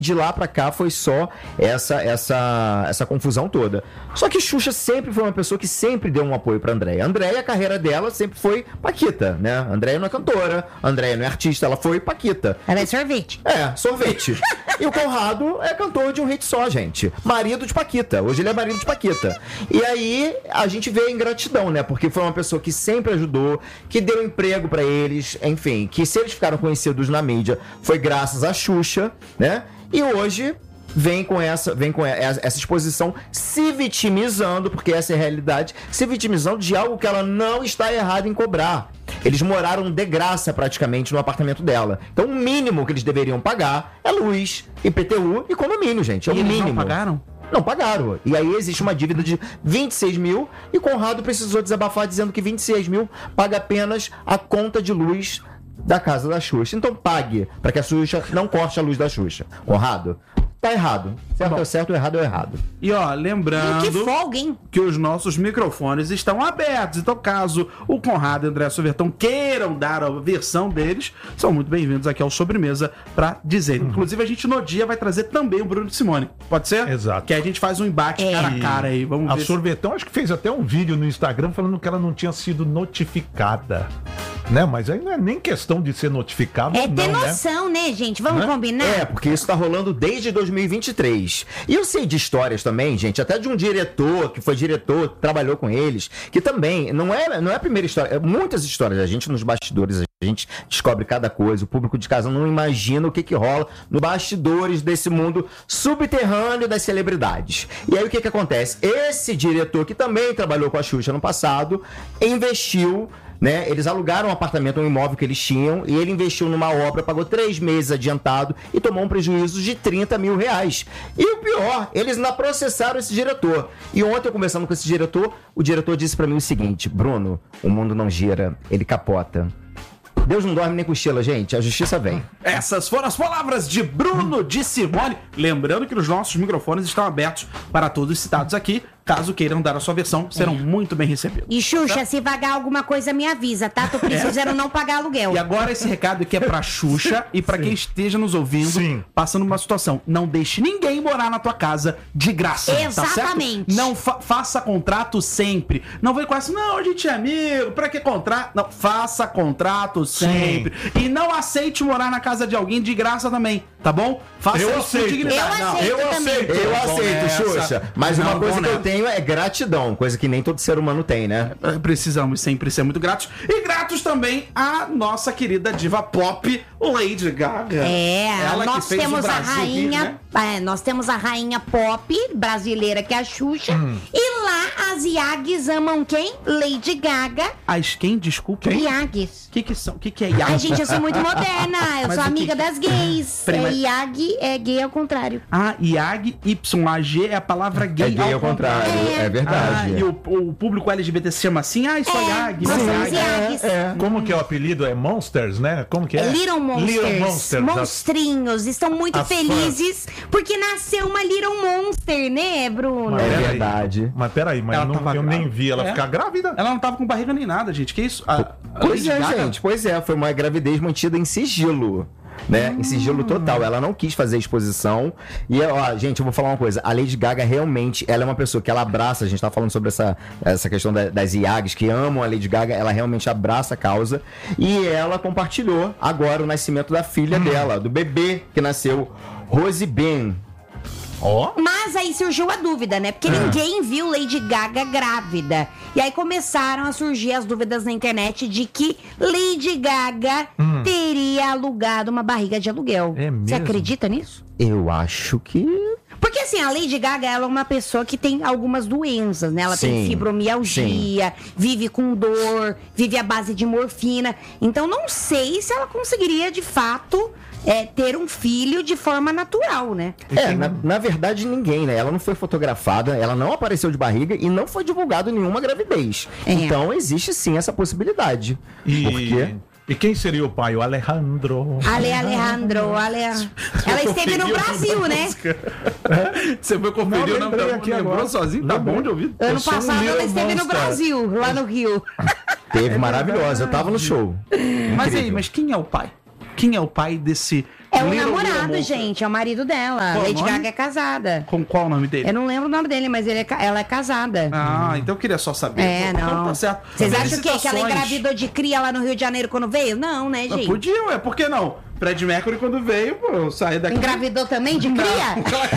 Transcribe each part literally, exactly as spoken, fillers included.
de lá pra cá foi só essa, essa, essa confusão toda. Só que Xuxa sempre foi uma pessoa que sempre deu um apoio pra Andréia. Andréia, a carreira dela sempre foi Paquita, né? Andréia não é cantora, Andréia não é artista, ela foi Paquita. Ela é sorvete. É, sorvete. E o Conrado é cantor de um hit só, gente. Marido de Paquita. Hoje ele é marido de Paquita. E aí a gente vê a ingratidão, né? Porque foi uma pessoa que sempre ajudou, que deu emprego pra eles, enfim, que se eles ficaram conhecidos na mídia foi graças a Xuxa, né? E hoje vem com essa, vem com essa exposição se vitimizando, porque essa é a realidade, se vitimizando de algo que ela não está errada em cobrar. Eles moraram de graça praticamente no apartamento dela. Então o mínimo que eles deveriam pagar é luz, I P T U e condomínio, gente. É o E eles mínimo. não pagaram? Não pagaram. E aí existe uma dívida de vinte e seis mil e Conrado precisou desabafar dizendo que vinte e seis mil paga apenas a conta de luz da casa da Xuxa. Então pague para que a Xuxa não corte a luz da Xuxa. Conrado, tá errado. Certo é certo, errado é errado. E ó, lembrando Que folga, hein? que os nossos microfones estão abertos. Então, caso o Conrado e o André Sovertão queiram dar a versão deles, são muito bem-vindos aqui ao Sobremesa pra dizer. Uhum. Inclusive, a gente no dia vai trazer também o Bruno Simone. Pode ser? Exato. Que aí a gente faz um embate É. cara a cara aí. Vamos A ver. Sorvetão acho que fez até um vídeo no Instagram falando que ela não tinha sido notificada. Né? Mas aí não é nem questão de ser notificado. É ter não, né? noção, né, gente? Vamos Né? combinar? É, porque isso tá rolando desde dois mil e vinte e três. E eu sei de histórias também, gente, até de um diretor que foi diretor, trabalhou com eles, que também, não é, não é a primeira história, é muitas histórias, a gente nos bastidores, a gente descobre cada coisa, o público de casa não imagina o que que rola no bastidores desse mundo subterrâneo das celebridades. E aí o que que acontece? Esse diretor, que também trabalhou com a Xuxa no passado, investiu, né? Eles alugaram um apartamento, um imóvel que eles tinham, e ele investiu numa obra, pagou três meses adiantado e tomou um prejuízo de trinta mil reais. E o pior, eles ainda processaram esse diretor. E ontem, eu conversando com esse diretor, o diretor disse pra mim o seguinte: Bruno, o mundo não gira, ele capota. Deus não dorme nem cochila, gente. A justiça vem. Essas foram as palavras de Bruno de Simone. Lembrando que os nossos microfones estão abertos para todos citados aqui. Caso queiram dar a sua versão, serão muito bem recebidos. E Xuxa, se vagar alguma coisa, me avisa, tá? Tô precisando não pagar aluguel. E agora esse recado aqui é pra Xuxa e pra quem esteja nos ouvindo, Sim. passando uma situação. Não deixe ninguém morar na tua casa de graça. Exatamente. Tá certo? Não fa- faça contrato sempre. Não vem com essa, não, a gente é amigo, pra que contrato? Não, faça contrato sempre. E não aceite morar na casa de alguém de graça também, tá bom? Faça Eu isso aceito. com dignidade. Eu Não, aceito eu também. aceito. Eu Não, aceito, nessa. Xuxa. Mas Não, uma coisa bom que eu nessa. tenho é gratidão, coisa que nem todo ser humano tem, né? É, precisamos sempre ser muito gratos. E gratos também à nossa querida diva pop, Lady Gaga. É, Ela que nós fez o temos a Brasil rainha, vir, né? é, nós temos a rainha pop brasileira, que é a Xuxa. E lá as Iags amam quem? Lady Gaga As quem? Desculpa. e Iags. O que que são? O que que é Yag? Ai, gente, eu sou muito moderna. Eu Mas sou o amiga que- das gays. Peraí, É, mas- Iag é gay ao contrário. Ah, Iag, Y, A, G é a palavra gay, É gay ao contrário, é, Ah, verdade. e o, o público L G B T se chama assim? Ah, isso é, É, Iag. nós mas somos Iag. Iags. Como que é o apelido? É Monsters, né? Como que é? Little Monsters. Little Monsters. Monstrinhos. Estão muito as felizes porque nasceu uma Little Monster, né, Bruno? Mas É peraí. verdade. Mas peraí, mas Ela não- tava eu nem grávida. vi ela É? ficar grávida. Ela não tava com barriga nem nada, gente. Que isso? A, a Pois Lady é, Gaga- gente. Pois é, foi uma gravidez mantida em sigilo. Né? Em sigilo total. Ela não quis fazer exposição. E, ó, gente, eu vou falar uma coisa. A Lady Gaga realmente, ela é uma pessoa que ela abraça. A gente tá falando sobre essa, essa questão da- das Iags que amam a Lady Gaga. Ela realmente abraça a causa. E ela compartilhou agora o nascimento da filha dela, do bebê que nasceu, Rose Ben. Ó. Mas aí surgiu a dúvida, né? Porque ninguém viu Lady Gaga grávida. E aí começaram a surgir as dúvidas na internet de que Lady Gaga teria alugado uma barriga de aluguel. É Você mesmo? acredita nisso? Eu acho que... Porque assim, a Lady Gaga, ela é uma pessoa que tem algumas doenças, né? Ela tem Sim, fibromialgia, vive com dor, vive à base de morfina. Então não sei se ela conseguiria, de fato, é, ter um filho de forma natural, né? É, na, na verdade ninguém, né? Ela não foi fotografada, ela não apareceu de barriga e não foi divulgado nenhuma gravidez. É. Então existe sim essa possibilidade. E... Por quê? E quem seria o pai? O Alejandro. Ale Alejandro, Ale... Ela esteve no Brasil, né? Você foi conferir Não, o nome lembrei da aqui lembrou agora. sozinho? Tá Lembrei. bom de ouvir? Ano Eu sou um passado ela Little esteve no Monster. Brasil, lá no Rio. Teve maravilhosa, eu tava no show. Mas Incrível. aí, mas quem é o pai? Quem é o pai desse, É o Little, namorado, Little Monster. gente, é o marido dela. Qual o Lady nome? Gaga é casada. Com qual o nome dele? Eu não lembro o nome dele, mas ele é ca- ela é casada. Ah, então eu queria só saber. É, Então não. tá certo. Vocês acham o quê? Que ela Felicitações. engravidou de cria lá no Rio de Janeiro quando veio? Não, né, Não, gente? podia, ué, por que não? Fred Mercury, quando veio, pô, eu saí daqui. Engravidou também de cria? Não, claro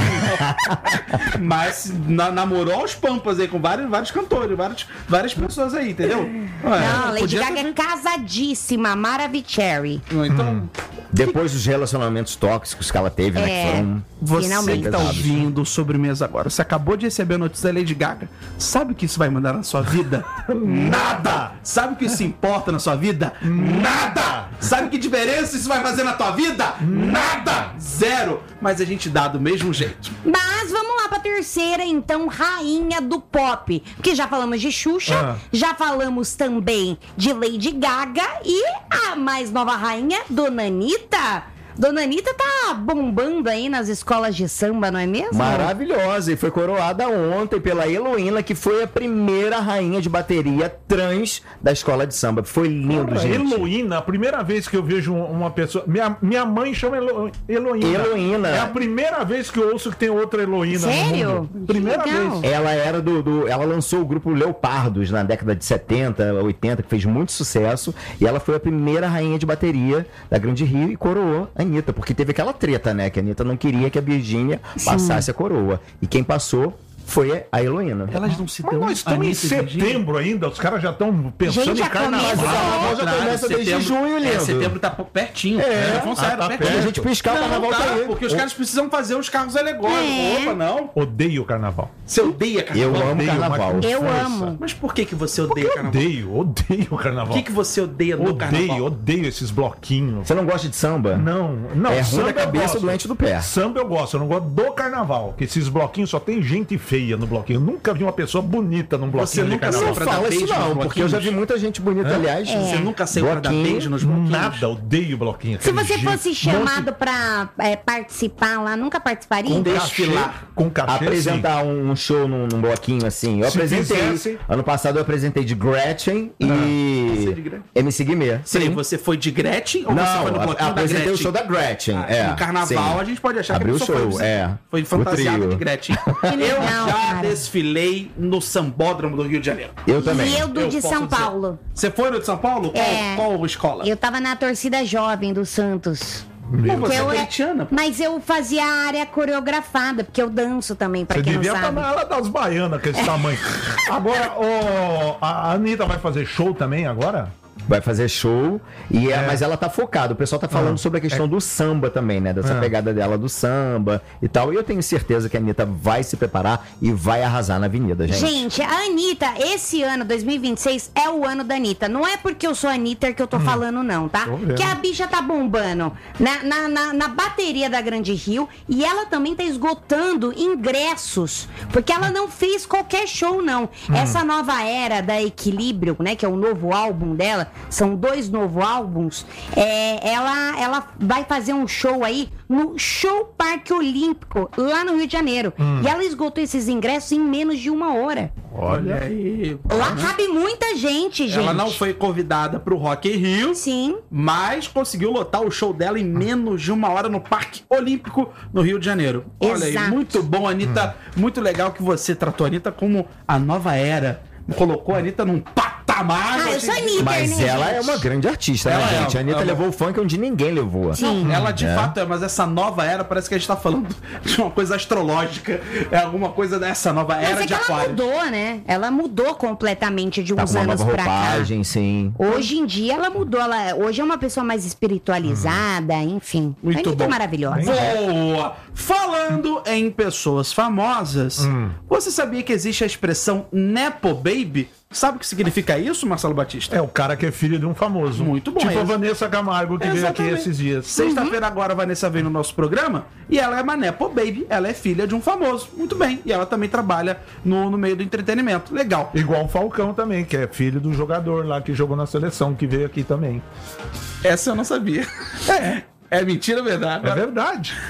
que não. Mas na, namorou aos pampas aí com vários, vários cantores, vários, várias pessoas aí, entendeu? Ué, Não, Lady podia Gaga ter é feito. casadíssima, Mara Vicherry. Então, Depois dos relacionamentos tóxicos que ela teve, né? É. Que foram. você Finalmente. que tá ouvindo o Sobremesa agora, você acabou de receber a notícia da Lady Gaga, sabe o que isso vai mandar na sua vida? Nada! Sabe o que isso importa na sua vida? Nada! Sabe que diferença isso vai fazer na tua vida? Nada! Zero! Mas a gente dá do mesmo jeito. Mas vamos lá pra terceira, então, rainha do pop. Porque já falamos de Xuxa, Ah. já falamos também de Lady Gaga e a mais nova rainha, Dona Anitta. Dona Anitta tá bombando aí nas escolas de samba, não é mesmo? Maravilhosa, e foi coroada ontem pela Heloína, que foi a primeira rainha de bateria trans da escola de samba. Foi lindo, Porra, gente. Heloína, a primeira vez que eu vejo uma pessoa. Minha, minha mãe chama Elo, Heloína. Heloína. É a primeira vez que eu ouço que tem outra Heloína. Sério? No mundo. Primeira Que legal. vez. Ela era do, do- Ela lançou o grupo Leopardos na década de setenta, oitenta, que fez muito sucesso. E ela foi a primeira rainha de bateria da Grande Rio e coroou a Anitta, porque teve aquela treta, né? Que a Anitta não queria que a Virgínia passasse a coroa. E quem passou foi a Heloína. Elas não se Mas dão nós estamos em Anitta e Virgínia? setembro ainda, os caras já estão pensando Gente, em já carnaval. começa- Mas o carnaval já Contrário, começa desde setembro- junho, lindo. É, setembro tá pertinho. É. falando Ah, sério, tá pertinho. Quando a gente piscar, o carnaval não, tá tá, aí. porque os caras precisam fazer os carros alegóricos. É. Opa, não. Odeio o carnaval. Você odeia carnaval? Eu amo Odeio, carnaval. mas com Eu força. amo. Mas por que que você odeia Eu carnaval? odeio, odeio o O carnaval. que que você odeia no carnaval? Odeio, odeio esses bloquinhos. Você não gosta de samba? Não, não. É ruim samba da eu cabeça, gosto. doente do pé. Samba eu gosto, eu não gosto do carnaval. Que esses bloquinhos só tem gente feia no bloquinho. Eu nunca vi uma pessoa bonita num bloquinho Você de nunca carnaval. Não pra dar fala isso beijo nos não, porque bloquinhos? eu já vi muita gente bonita, aliás. Você nunca saiu pra dar Bloquinho, beijo nos bloquinhos? Nada, odeio bloquinho. Se aquele você jeito. fosse chamado pra é, participar lá, nunca participaria? Com desfilar. cachê, com cachê, Apresentar um um show num, num bloquinho assim. Eu Se apresentei. fizesse- Ano passado eu apresentei de Gretchen Você e de Gretchen? M C Guimê. Sim. Você foi de Gretchen ou você foi no Não, bloquinho a- apresentei da Gretchen? o show da Gretchen. Ah, é, no carnaval sim. a gente pode achar Abriu que a o pessoa show, foi, é. foi O fantasiada trio. de Gretchen. legal, eu já cara. desfilei no Sambódromo do Rio de Janeiro. Eu também. E eu do Eu de posso São dizer. Paulo. Você foi no de São Paulo? Qual, É. qual escola? Eu tava na torcida jovem do Santos. Não, você eu é é- corintiana. Mas eu fazia a área coreografada, porque eu danço também, pra Você quem não devia estar sabe. na ala das baianas com esse tamanho. Agora, ô, a Anitta vai fazer show também agora? Vai fazer show, e é, É. mas ela tá focada. O pessoal tá falando Ah, sobre a questão do samba também, né? Dessa Ah. pegada dela do samba e tal. E eu tenho certeza que a Anitta vai se preparar e vai arrasar na avenida, gente. Gente, a Anitta, esse ano, dois mil e vinte e seis, é o ano da Anitta. Não é porque eu sou a Anitta que eu tô falando, não, tá? Tô vendo. Que a bicha tá bombando na, na, na, na bateria da Grande Rio e ela também tá esgotando ingressos. Porque ela não fez qualquer show, não. Essa nova era da Equilíbrio, né? Que é o novo álbum dela, são dois novos álbuns. É, ela, ela vai fazer um show aí no Show Parque Olímpico, lá no Rio de Janeiro. E ela esgotou esses ingressos em menos de uma hora. Olha aí. Lá cabe muita gente, gente. Ela não foi convidada pro Rock in Rio, Sim. mas conseguiu lotar o show dela em menos de uma hora no Parque Olímpico, no Rio de Janeiro. Olha aí, Exato. muito bom, Anitta. Muito legal que você tratou a Anitta como a nova era. Colocou a Anitta num patamar. Ah, eu sou assim, Anitta, Mas né, ela gente? é uma grande artista, Ela né, é, gente? A Anitta ela- levou o funk onde ninguém levou. Sim. Ela de É. fato é, mas essa nova era parece que a gente tá falando de uma coisa astrológica. É alguma coisa dessa nova Mas era é de que ela Aquário. mudou, né? Ela mudou completamente de Tá uns com uma anos nova pra cá. roupagem, sim. Hoje em dia ela mudou. Ela, hoje é uma pessoa mais espiritualizada, enfim. Muito a Anitta bom. é maravilhosa. Boa! Falando em pessoas famosas, Hum. você sabia que existe a expressão Nepo Baby? Sabe o que significa isso, Marcelo Batista? É o cara que é filho de um famoso. Muito bom, Tipo é a isso. Vanessa Camargo, que veio aqui Exatamente. esses dias. Sexta-feira agora a Vanessa vem no nosso programa e ela é uma Nepo Baby, ela é filha de um famoso. Muito bem. E ela também trabalha no, no meio do entretenimento. Legal. Igual o Falcão também, que é filho do jogador lá que jogou na seleção, que veio aqui também. Essa eu não sabia. É. É mentira ou verdade? É verdade.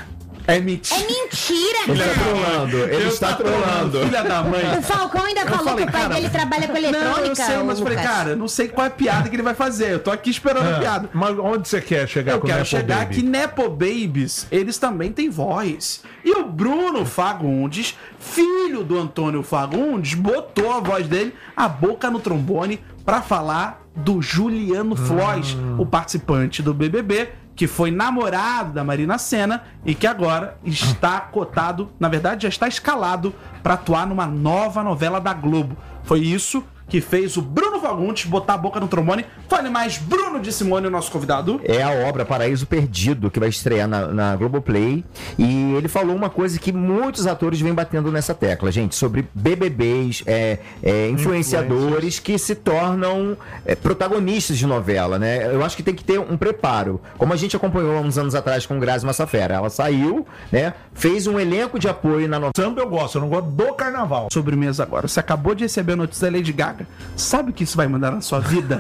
É mentira. É mentira, Ele está cara. trolando. Ele está trolando. Filha da mãe. O Falcão ainda falou falei, que o pai cara, dele trabalha com eletrônica. Não, eu sei, mas Lucas. falei, cara, eu não sei qual é a piada que ele vai fazer. Eu tô aqui esperando a É, piada. mas onde você quer chegar Eu com o quero Nepo chegar Baby? que Nepo Babies, eles também têm voz. E o Bruno Fagundes, filho do Antônio Fagundes, botou a voz dele, a boca no trombone, pra falar do Juliano Floyd, o participante do B B B, que foi namorado da Marina Sena e que agora está cotado, na verdade já está escalado para atuar numa nova novela da Globo. Foi isso que fez o Bruno Fagundes botar a boca no trombone. Fale mais, Bruno de Simone, o nosso convidado. É a obra Paraíso Perdido, que vai estrear na, na Globoplay. E ele falou uma coisa que muitos atores vêm batendo nessa tecla, gente, sobre B B Bs, é, é, influenciadores que se tornam é, protagonistas de novela, né? Eu acho que tem que ter um preparo. Como a gente acompanhou há uns anos atrás com Grazi Massafera. Ela saiu, né? Fez um elenco de apoio na novela. Samba eu gosto, eu não gosto do carnaval. Sobremesa agora. Você acabou de receber a notícia da Lady Gaga. Sabe o que isso vai mandar na sua vida?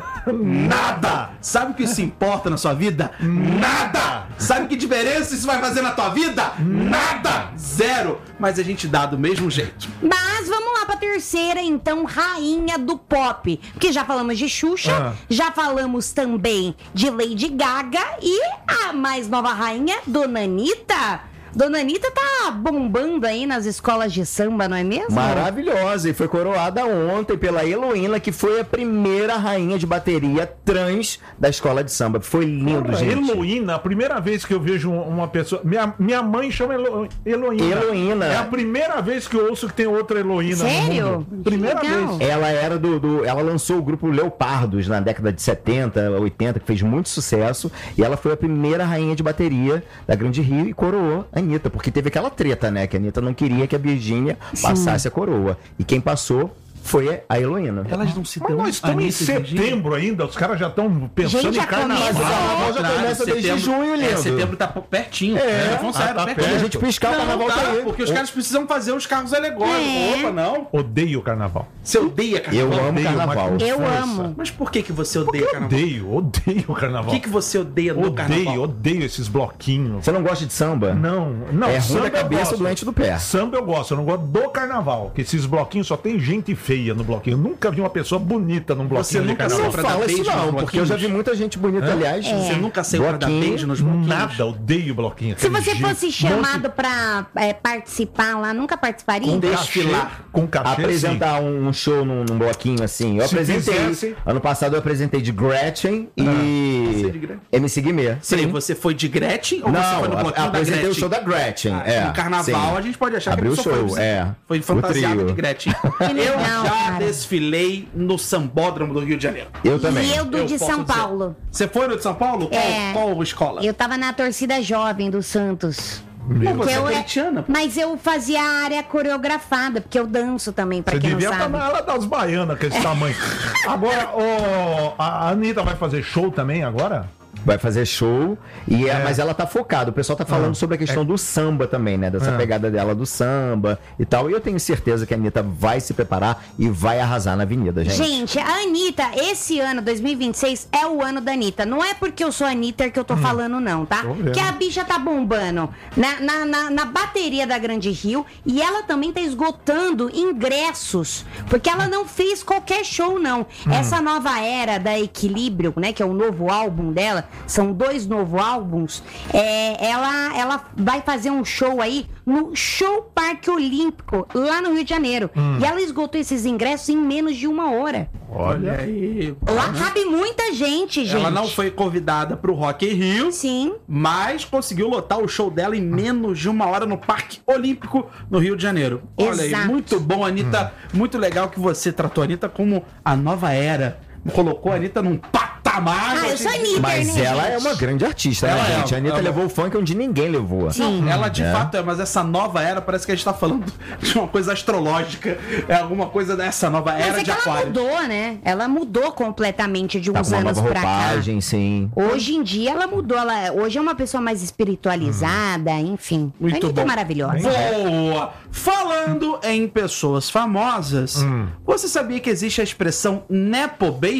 Nada! Sabe o que isso importa na sua vida? Nada! Sabe que diferença isso vai fazer na tua vida? Nada! Zero! Mas a gente dá do mesmo jeito. Mas vamos lá pra terceira, então, rainha do pop. Porque já falamos de Xuxa, Ah. já falamos também de Lady Gaga e a mais nova rainha, Dona Anitta. Dona Anitta tá bombando aí nas escolas de samba, não é mesmo? Maravilhosa, e foi coroada ontem pela Heloína, que foi a primeira rainha de bateria trans da escola de samba. Foi lindo, Porra, gente. Heloína, a primeira vez que eu vejo uma pessoa. Minha, minha mãe chama Elo, Heloína. Heloína. É a primeira vez que eu ouço que tem outra Heloína Sério? no mundo. Primeira Que legal. vez. Ela era do, do- Ela lançou o grupo Leopardos na década de setenta, oitenta, que fez muito sucesso. E ela foi a primeira rainha de bateria da Grande Rio e coroou a Anitta, porque teve aquela treta, né? Que a Anitta não queria que a Virgínia passasse a coroa. E quem passou foi a Heloína. Elas não se Mas dão. nós estamos em Anitta e Virgínia. setembro ainda, os caras já estão pensando Gente, em já carnaval. começou. Mas o carnaval já Contrário, começa desde setembro- junho, lindo. É, setembro tá pertinho. É. É, falando sério, Ah, tá pertinho. Quando a gente piscar, o Não, carnaval tá, tá aí. porque os caras precisam fazer os carros alegóricos. É. Opa, não. Odeio carnaval. Você odeia carnaval? Eu amo Odeio, carnaval. mas com Eu força. amo. Mas por que que você Porque odeia eu carnaval? odeio, odeio O carnaval. que que você odeia no carnaval? Odeio, odeio esses bloquinhos. Você não gosta de samba? Não, não. É ruim samba da eu cabeça, gosto. doente do pé. Samba eu gosto, eu não gosto do carnaval. Que esses bloquinhos só tem gente feia no bloquinho. Eu nunca vi uma pessoa bonita num bloquinho Você de nunca carnaval. saiu Não pra dar fala isso beijo não, nos porque eu já vi bloquinhos? muita gente bonita, aliás. Você nunca saiu pra dar Bloquinho, beijo nos bloquinhos? Nada, odeio bloquinho. Se aquele você jeito. fosse chamado pra é, participar lá, nunca participaria? Com desfilar. cachê, com cachê, Apresentar um show num, num bloquinho assim. Eu Se apresentei. fizesse- Ano passado eu apresentei de Gretchen Você e de Gretchen? M C Guimê. Sim, você foi de Gretchen ou Não, você foi no a- bloquinho da apresentei Gretchen? o show da Gretchen. Ah, é, no carnaval sim. a gente pode achar Abriu que a o pessoa show, foi, é. foi O fantasiada trio. de Gretchen. legal, eu já cara. desfilei no Sambódromo do Rio de Janeiro. Eu também. E eu do Eu de posso São dizer. Paulo. Você foi no de São Paulo? Qual, É. qual escola? Eu tava na torcida jovem do Santos. Pô, você é eu, corintiana, pô. mas eu fazia a área coreografada, porque eu danço também, pra Você quem não devia estar sabe. na ala das baianas com esse tamanho. Agora, ô, a Anitta vai fazer show também agora? Vai fazer show, e é, É. mas ela tá focada. O pessoal tá falando Ah, sobre a questão do samba também, né? Dessa Ah. pegada dela do samba e tal. E eu tenho certeza que a Anitta vai se preparar e vai arrasar na avenida, gente. Gente, a Anitta, esse ano, dois mil e vinte e seis, é o ano da Anitta. Não é porque eu sou a Anitta que eu tô falando, não, tá? Tô vendo. Que a bicha tá bombando na, na, na, na bateria da Grande Rio e ela também tá esgotando ingressos. Porque ela não fez qualquer show, não. Essa nova era da Equilíbrio, né? Que é o novo álbum dela, são dois novos álbuns. É, ela, ela vai fazer um show aí no Show Parque Olímpico, lá no Rio de Janeiro. E ela esgotou esses ingressos em menos de uma hora. Olha aí. Lá cabe muita gente, gente. Ela não foi convidada pro Rock in Rio, Sim. mas conseguiu lotar o show dela em menos de uma hora no Parque Olímpico, no Rio de Janeiro. Olha aí, Exato. muito bom, Anitta. Muito legal que você tratou a Anitta como a nova era. Colocou a Anitta num patamar. Ah, eu sou a Anitta, Mas né, ela gente? é uma grande artista, Ela né, é, gente? A Anitta ela- levou o funk onde ninguém levou. Sim. Ela de É. fato é, mas essa nova era parece que a gente tá falando de uma coisa astrológica. É alguma coisa dessa nova Mas era é de que ela Aquário. mudou, né? Ela mudou completamente de Tá uns com uma anos nova pra cá. roupagem, sim. Hoje em dia ela mudou. Ela, hoje é uma pessoa mais espiritualizada, enfim. Muito a Anitta bom. é maravilhosa. Boa! Falando em pessoas famosas, Hum. você sabia que existe a expressão Nepo Baby?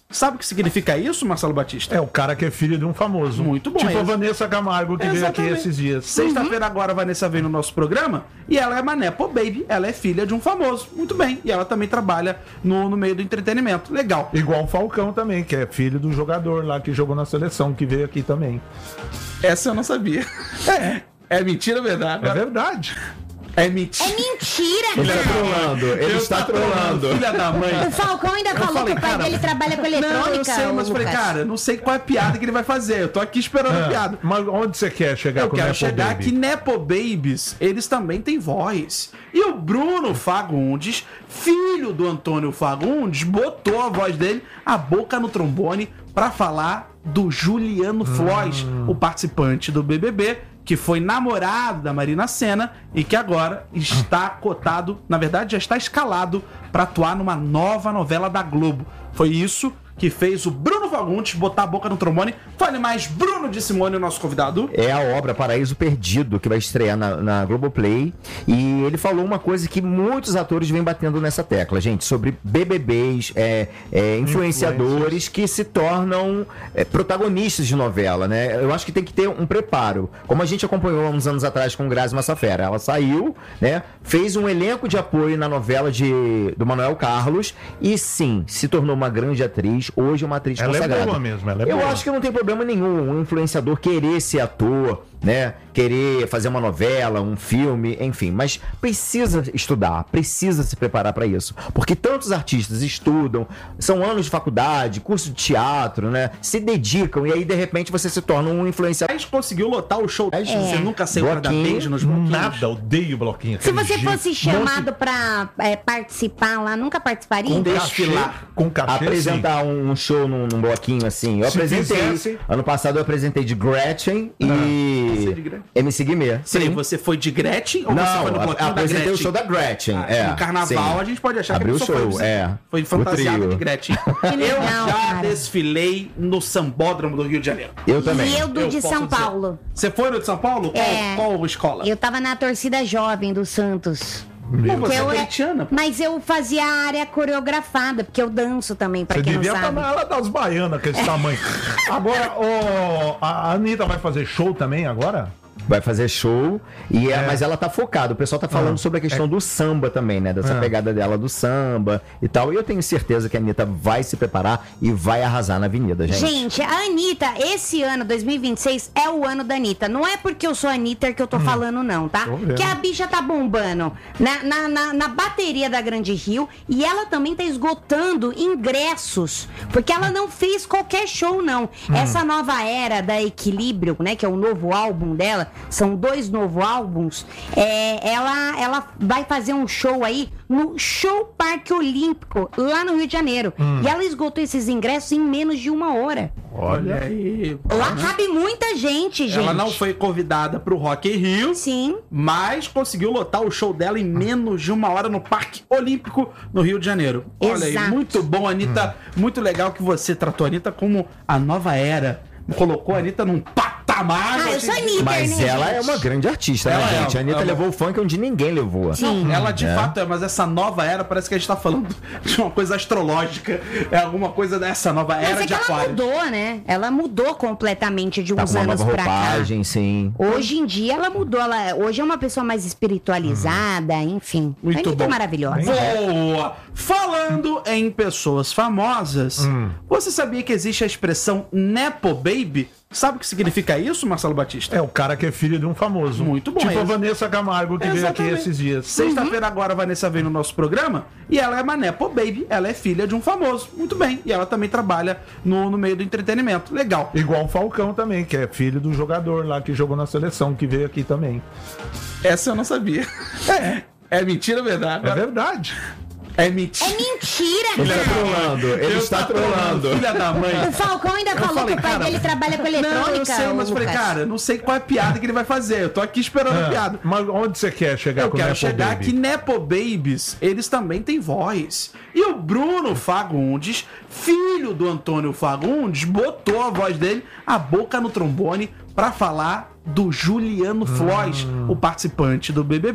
Sabe o que significa isso, Marcelo Batista? É o cara que é filho de um famoso. Muito bom. Tipo é. a Vanessa Camargo, que veio aqui Exatamente. esses dias. Sexta-feira agora a Vanessa vem no nosso programa e ela é uma Nepo Baby, ela é filha de um famoso. Muito bem. E ela também trabalha no, no meio do entretenimento. Legal. Igual o Falcão também, que é filho do jogador lá que jogou na seleção, que veio aqui também. Essa eu não sabia. É. É mentira ou verdade? É verdade. É mentira. É mentira, Ele está cara. trolando, ele Eu está tá trolando. Filha da mãe. O Falcão ainda falou falei, que o pai cara, dele trabalha com eletrônica. Não, eu sei, mas ô, eu falei, Lucas. cara, não sei qual é a piada que ele vai fazer. Eu tô aqui esperando a É, piada. mas onde você quer chegar Eu com o quero Nepo chegar Baby? que Nepo Babies, eles também têm voz. E o Bruno Fagundes, filho do Antônio Fagundes, botou a voz dele, a boca no trombone, pra falar do Juliano Floyd, o participante do B B B, que foi namorado da Marina Sena e que agora está cotado, na verdade já está escalado para atuar numa nova novela da Globo. Foi isso que fez o Bruno Fagundes botar a boca no trombone. Fale mais, Bruno de Simone, o nosso convidado. É a obra Paraíso Perdido, que vai estrear na, na Globoplay. E ele falou uma coisa que muitos atores vêm batendo nessa tecla, gente, sobre B B Bs, é, é, influenciadores que se tornam é, protagonistas de novela, né? Eu acho que tem que ter um preparo. Como a gente acompanhou há uns anos atrás com Grazi Massafera. Ela saiu, né? Fez um elenco de apoio na novela de, do Manuel Carlos e sim, se tornou uma grande atriz. Hoje é uma atriz Ela consagrada. é boa mesmo, ela é Eu boa. acho que não tem problema nenhum um influenciador querer ser ator, né? Querer fazer uma novela, um filme, enfim. Mas precisa estudar, precisa se preparar para isso. Porque tantos artistas estudam, são anos de faculdade, curso de teatro, né? Se dedicam e aí, de repente, você se torna um influenciador. Mas conseguiu lotar o show. É. Você nunca saiu pra dar Bloquinho. beijo nos bloquinhos? Nada, odeio bloquinho. Se aquele você jeito. fosse chamado pra é, participar lá, nunca participaria? Com desfilar. cachê, com cachê, Apresentar um show num, num bloquinho assim. Eu Se apresentei. fizesse- Ano passado eu apresentei de Gretchen Você e de Gretchen? M C Guimê. Sim, você foi de Gretchen ou você Não, foi no a- bloquinho da apresentei Gretchen? o show da Gretchen. Ah, é, no carnaval sim. a gente pode achar Abriu que a o pessoa show, foi, é. foi O fantasiada trio. de Gretchen. Que legal, eu já cara. desfilei no Sambódromo do Rio de Janeiro. Eu também. E eu do Eu de posso São dizer. Paulo. Você foi no de São Paulo? Qual, É. qual escola? Eu tava na torcida jovem do Santos. Não, você Que é eu, corintiana. mas eu fazia a área coreografada, porque eu danço também, pra Você quem não devia estar sabe. na ala das baianas com esse tamanho. Agora, ó, a Anitta vai fazer show também agora? Vai fazer show, e é, É. mas ela tá focada. O pessoal tá falando Ah, sobre a questão é. do samba também, né? Dessa Ah. pegada dela do samba e tal. E eu tenho certeza que a Anitta vai se preparar e vai arrasar na avenida, gente. Gente, a Anitta, esse ano, dois mil e vinte e seis, é o ano da Anitta. Não é porque eu sou a Anitta que eu tô falando, não, tá? Tô vendo. Que a bicha tá bombando na, na, na, na bateria da Grande Rio e ela também tá esgotando ingressos. Porque ela não fez qualquer show, não. Essa nova era da Equilíbrio, né? Que é o novo álbum dela, são dois novos álbuns. É, ela, ela vai fazer um show aí no Show Parque Olímpico, lá no Rio de Janeiro. E ela esgotou esses ingressos em menos de uma hora. Olha aí. Lá cabe muita gente, gente. Ela não foi convidada pro Rock in Rio, Sim. mas conseguiu lotar o show dela em menos de uma hora no Parque Olímpico, no Rio de Janeiro. Olha aí, Exato. muito bom, Anitta. Muito legal que você tratou a Anitta como a nova era. Colocou a Anitta num patamar. Ah, eu sou a Anitta, Mas né, ela gente? é uma grande artista, Ela né, é, gente? A Anitta ela- levou o funk onde ninguém levou. Sim. Ela de É. fato é, mas essa nova era parece que a gente tá falando de uma coisa astrológica. É alguma coisa dessa nova era Mas é de que ela Aquário. mudou, né? Ela mudou completamente de Tá uns com uma anos nova pra cá. roupagem, sim. Hoje em dia ela mudou. Ela, hoje é uma pessoa mais espiritualizada, enfim. Muito a Anitta bom. é maravilhosa. Boa! Falando em pessoas famosas, Hum. você sabia que existe a expressão Nepo Baby? Sabe o que significa isso, Marcelo Batista? É o cara que é filho de um famoso. Muito bom, Tipo é a isso. Vanessa Camargo, que veio aqui Exatamente. esses dias. Sexta-feira agora a Vanessa vem no nosso programa e ela é uma Nepo Baby, ela é filha de um famoso. Muito bem. E ela também trabalha no, no meio do entretenimento. Legal. Igual o Falcão também, que é filho do jogador lá que jogou na seleção, que veio aqui também. Essa eu não sabia. É. É mentira ou verdade? É verdade. É mentira. É mentira, Ele está cara. trolando, ele Eu está tá trolando. Filha da mãe. O Falcão ainda falou falei, que o pai cara, dele trabalha com eletrônica. Não, eu sei, mas ô, eu falei, Lucas. cara, não sei qual é a piada que ele vai fazer. Eu tô aqui esperando a É, piada. mas onde você quer chegar Eu com o quero Nepo chegar Baby? que Nepo Babies, eles também têm voz. E o Bruno Fagundes, filho do Antônio Fagundes, botou a voz dele, a boca no trombone, pra falar do Juliano Floyd, o participante do B B B,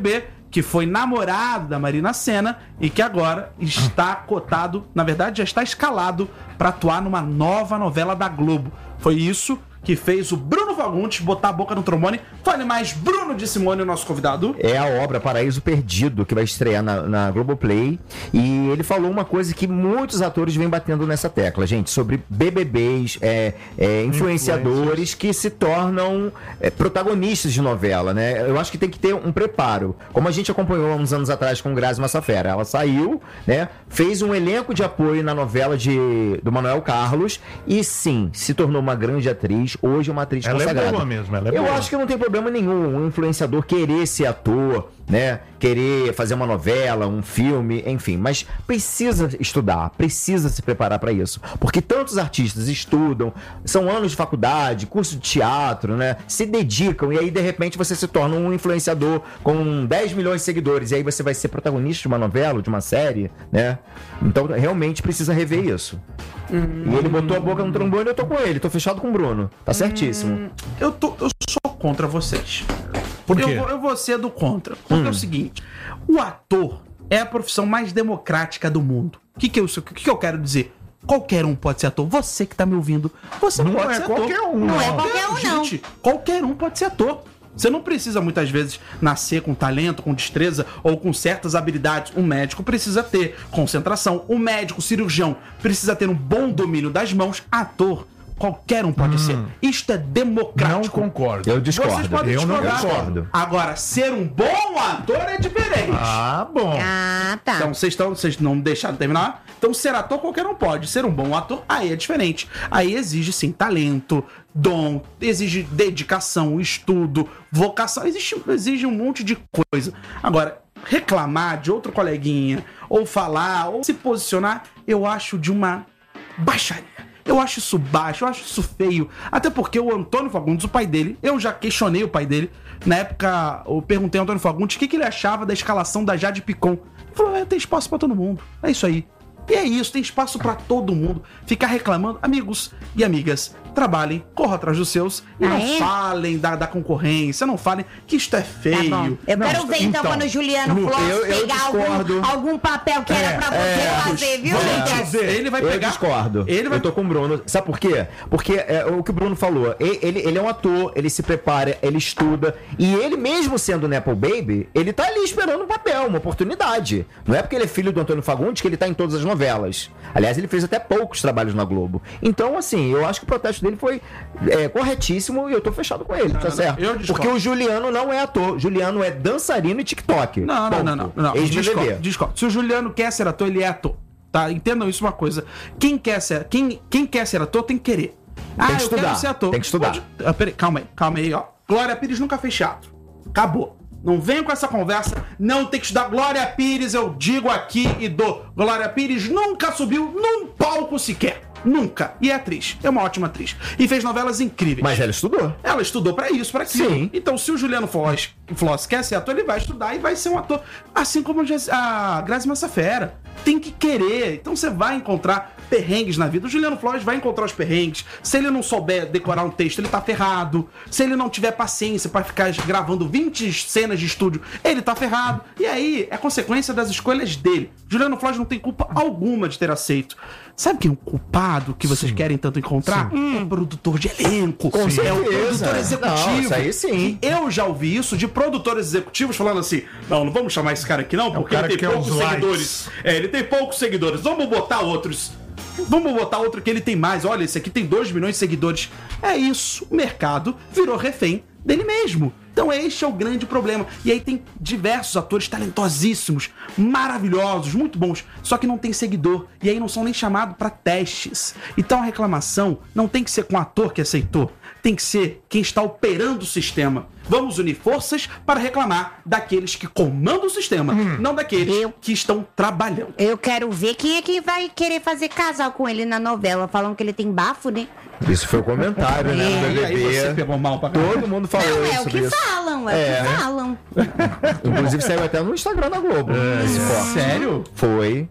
que foi namorado da Marina Sena e que agora está cotado, na verdade já está escalado para atuar numa nova novela da Globo. Foi isso que fez o Bruno Fagundes botar a boca no trombone. Fale mais, Bruno de Simone, o nosso convidado. É a obra Paraíso Perdido, que vai estrear na, na Globoplay. E ele falou uma coisa que muitos atores vêm batendo nessa tecla, gente, sobre B B Bs, é, é, influenciadores que se tornam é, protagonistas de novela, né? Eu acho que tem que ter um preparo. Como a gente acompanhou há uns anos atrás com Grazi Massafera. Ela saiu, né? Fez um elenco de apoio na novela de, do Manuel Carlos e sim, se tornou uma grande atriz. Hoje é uma atriz ela consagrada. É boa mesmo, ela é Eu boa. acho que não tem problema nenhum um influenciador querer ser ator, né? Querer fazer uma novela, um filme, enfim. Mas precisa estudar, precisa se preparar para isso. Porque tantos artistas estudam, são anos de faculdade, curso de teatro, né? Se dedicam e aí, de repente, você se torna um influenciador com dez milhões de seguidores. E aí você vai ser protagonista de uma novela, de uma série, né? Então, realmente precisa rever isso. Hum. E ele botou a boca no trombone e eu tô com ele. Tô fechado com o Bruno. Tá certíssimo. Hum, eu, tô, eu sou contra vocês. Por quê? Eu, vou- eu vou ser do contra. Porque Hum. é o seguinte: o ator é a profissão mais democrática do mundo. O que, que, eu, o que, que eu quero dizer? Qualquer um pode ser ator. Você que tá me ouvindo, você Não pode é ser qualquer ator. um, Não não. é qualquer um, não. Gente, qualquer um pode ser ator. Você não precisa muitas vezes nascer com talento, com destreza ou com certas habilidades. Um médico precisa ter concentração. Um médico, cirurgião, precisa ter um bom domínio das mãos. Ator, qualquer um pode ser. Isto é Não democrático. concordo. Eu discordo. Vocês podem Eu não discordar. discordo. Agora, ser um bom ator é diferente. Ah, bom. Ah, tá. Então, vocês estão, vocês não me deixaram terminar? Então, ser ator qualquer um pode. Ser um bom ator, aí é diferente. Aí exige, sim, talento, dom, exige dedicação, estudo, vocação, exige, exige um monte de coisa. Agora, reclamar de outro coleguinha, ou falar, ou se posicionar, eu acho de uma baixaria. Eu acho isso baixo, eu acho isso feio. Até porque o Antônio Fagundes, o pai dele, eu já questionei o pai dele. Na época, eu perguntei ao Antônio Fagundes o que, que ele achava da escalação da Jade Picon. Ele falou, é, tem espaço pra todo mundo. É isso aí. E é isso, tem espaço pra todo mundo. Ficar reclamando, amigos e amigas, trabalhem, corram atrás dos seus e Ah, não é? falem da, da concorrência, não falem que isto é Tá feio. bom. Eu Não, quero ver então, então, quando o Juliano Lu, Floss eu- eu pegar discordo. algum, algum papel que É, era pra você é, fazer, viu, Vamos Lucas? ver, ele vai Eu pegar. discordo. Ele vai Eu tô com o Bruno. Sabe por quê? Porque é, o que o Bruno falou. e- Ele, ele é um ator, ele se prepara, ele estuda. E ele, mesmo sendo Nepo Baby, ele tá ali esperando um papel, uma oportunidade. Não é porque ele é filho do Antônio Fagundes que ele tá em todas as novelas. Aliás, ele fez até poucos trabalhos na Globo. Então, assim, eu acho que o protesto dele foi é, corretíssimo e eu tô fechado com ele, tá não, certo? eu discordo. Porque o Juliano não é ator. Juliano é dançarino e TikTok. Não, não, não, não, não. Ex-B B B. Discordo, discordo. Se o Juliano quer ser ator, ele é ator. Tá? Entendam isso uma coisa. Quem quer ser, quem, quem quer ser ator tem que querer. Ah, que eu estudar, quero ser ator. tem que estudar. Pode- Ah, peraí, calma aí, calma aí, ó. Glória Pires nunca fez teatro. Acabou. Não venha com essa conversa, não tem que estudar. Glória Pires, eu digo aqui e dou. Glória Pires nunca subiu num palco sequer. Nunca. E é atriz. É uma ótima atriz. E fez novelas incríveis. Mas ela estudou. Ela estudou pra isso, pra aquilo. Sim. Então, se o Juliano Floss, Floss quer ser ator, ele vai estudar e vai ser um ator. Assim como a Grazi Massafera. Tem que querer. Então, você vai encontrar perrengues na vida. O Juliano Floss vai encontrar os perrengues. Se ele não souber decorar um texto, ele tá ferrado. Se ele não tiver paciência pra ficar gravando vinte cenas de estúdio, ele tá ferrado. E aí, é consequência das escolhas dele. Juliano Floss não tem culpa alguma de ter aceito. Sabe quem é o culpado que vocês Sim. querem tanto encontrar? É o produtor de elenco. Com é o certeza. produtor executivo. Não, isso aí sim. E eu já ouvi isso de produtores executivos falando assim: não, não vamos chamar esse cara aqui não, porque cara ele que tem quer poucos os likes. seguidores. É, ele tem poucos seguidores. Vamos botar outros. Vamos botar outro que ele tem mais. Olha, esse aqui tem dois milhões de seguidores. É isso. O mercado virou refém dele mesmo. Então este é o grande problema. E aí tem diversos atores talentosíssimos, maravilhosos, muito bons, só que não tem seguidor. E aí não são nem chamados para testes. Então a reclamação não tem que ser com o ator que aceitou. Tem que ser quem está operando o sistema. Vamos unir forças para reclamar daqueles que comandam o sistema, não daqueles Eu- que estão trabalhando. Eu quero ver quem é que vai querer fazer casal com ele na novela. Falam que ele tem bafo, né? Isso foi o comentário, né? E Do aí você B B B. pegou mal pra caralho. Todo mundo falou Não, é o sobre que isso. falam, é, É. o que falam. Inclusive saiu até no Instagram da Globo. esse corte. Sério? Foi.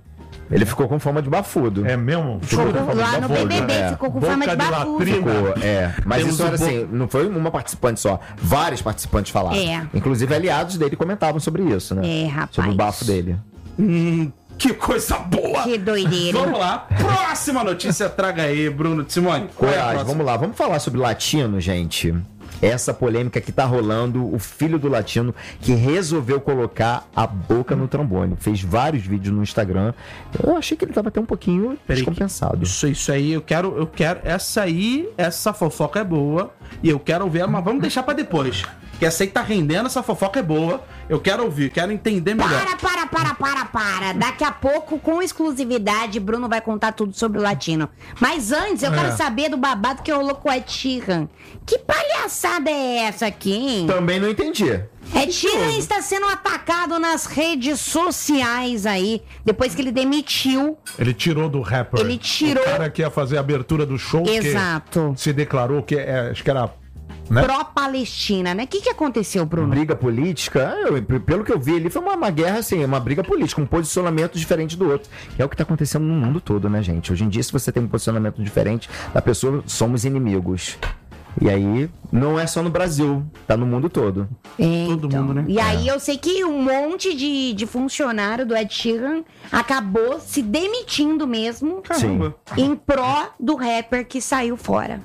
Ele ficou com fama de bafudo. É mesmo? Ficou com fama de Lá no bafudo, B B B é. ficou com Boca fama de de bafudo. latrina. Ficou, é. Mas Temos isso era o bo- assim, não foi uma participante só. Vários participantes falaram. É. Inclusive, aliados dele comentavam sobre isso, né? É, rapaz. Sobre o bafo dele. Hum, que coisa boa! Que doideira. Vamos lá, próxima notícia, traga aí, Bruno de Simone. Qual é a Coragem, próxima? vamos lá. Vamos falar sobre latino, gente. Essa polêmica que tá rolando, o filho do latino que resolveu colocar a boca no trombone. Fez vários vídeos no Instagram. Eu achei que ele tava até um pouquinho Peraí, descompensado. Isso, isso aí, eu quero, eu quero. Essa aí, essa fofoca é boa. E eu quero ouvir, mas vamos deixar pra depois. Que essa aí tá rendendo, essa fofoca é boa. Eu quero ouvir, quero entender melhor. Para, para, para, para, para. Daqui a pouco, com exclusividade, Bruno vai contar tudo sobre o latino. Mas antes, eu É. quero saber do babado que rolou com o Ed Sheeran. Que palhaçada é essa aqui, hein? Também não entendi. Ed Sheeran está sendo atacado nas redes sociais aí, depois que ele demitiu. Ele tirou do rapper. Ele tirou- O cara que ia fazer a abertura do show. Exato. Que se declarou que é, acho que era. Né? Pró-Palestina, né? O que, que aconteceu, Bruno? Briga política, eu- pelo que eu vi ali, foi uma, uma guerra, assim, uma briga política, um posicionamento diferente do outro. Que é o que tá acontecendo no mundo todo, né, gente? Hoje em dia, se você tem um posicionamento diferente da pessoa, somos inimigos. E aí, não é só no Brasil, tá no mundo todo. É, Todo então. mundo, né? E aí eu sei que um monte de, de funcionário do Ed Sheeran acabou se demitindo mesmo Caramba. em pró do rapper que saiu fora.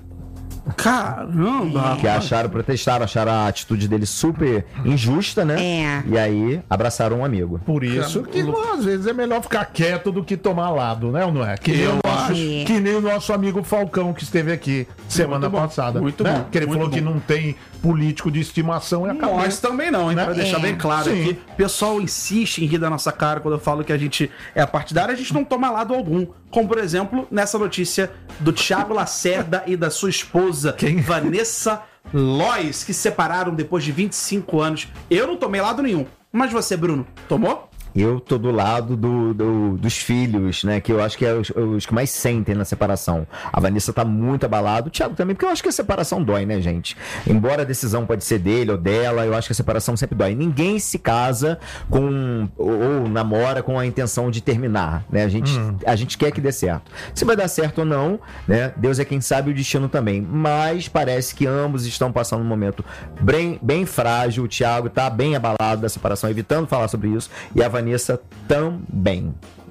Caramba. Que acharam, protestaram, acharam a atitude dele super injusta, né? É. E aí, abraçaram um amigo. Por isso que às vezes é melhor ficar quieto do que tomar lado, né, ou não é? Que nem, Eu o nosso, acho. que nem o nosso amigo Falcão que esteve aqui semana bom, passada. muito né? bom, Que ele muito falou bom. que não tem político de estimação e acabou. Nós também não, hein? Né? Pra deixar É. bem claro Sim. aqui. O pessoal insiste em rir da nossa cara quando eu falo que a gente é partidário, a gente não toma lado algum. Como, por exemplo, nessa notícia do Thiago Lacerda e da sua esposa, Quem? Vanessa Lois, que se separaram depois de vinte e cinco anos. Eu não tomei lado nenhum. Mas você, Bruno, tomou? Eu tô do lado do, do- dos filhos, né? Que eu acho que é os, os que mais sentem na separação. A Vanessa tá muito abalada, o Thiago também, porque eu acho que a separação dói, né, gente? Embora a decisão pode ser dele ou dela, eu acho que a separação sempre dói. Ninguém se casa com ou, ou namora com a intenção de terminar, né? A gente, a gente quer que dê certo. Se vai dar certo ou não, né? Deus é quem sabe o destino também. Mas parece que ambos estão passando um momento bem, bem frágil. O Thiago tá bem abalado da separação, evitando falar sobre isso. E a Vanessa também.